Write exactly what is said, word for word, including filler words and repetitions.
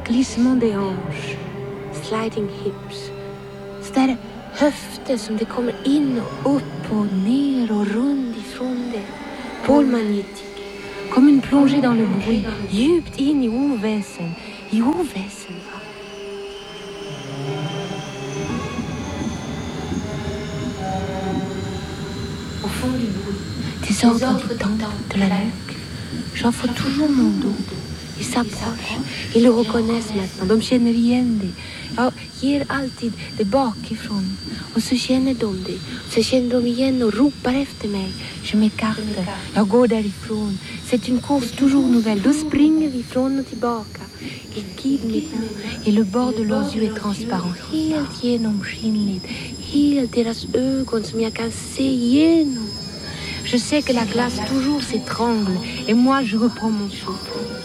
glissement des hanches, sliding hips. Så där höfter som det kommer in och upp och ner och runt ifrån det. Pôle magnétique, comme une plongée dans le bruit, djupt in i oväsen, i oväsen. Au fond du bruit, des ordres du temps, de la nuque. J'offre toujours mon dos. Ils s'approchent, ils le reconnaissent maintenant. De känner igen det. Jag ger alltid det bakifrån. Och så känner de det. Så känner de igen och ropar efter mig. Je m'écarte. Jag går därifrån. C'est une course toujours nouvelle. Då springer vi från och tillbaka. Ils guident mes pas. Et le bord de leurs yeux est transparent. Helt genomskinligt. Helt deras ögon som jag kan se igenom. Je sais que la glace toujours s'étrangle. Et moi, je reprends mon souffle.